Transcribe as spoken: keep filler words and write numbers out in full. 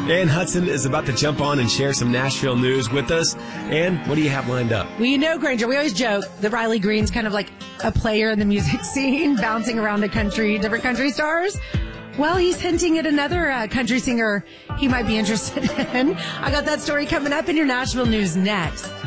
Ann Hudson is about to jump on and share some Nashville news with us. Ann, what do you have lined up? Well, you know, Granger, we always joke that Riley Green's kind of like a player in the music scene, bouncing around the country, different country stars. Well, he's hinting at another uh, country singer he might be interested in. I got that story coming up in your Nashville news next.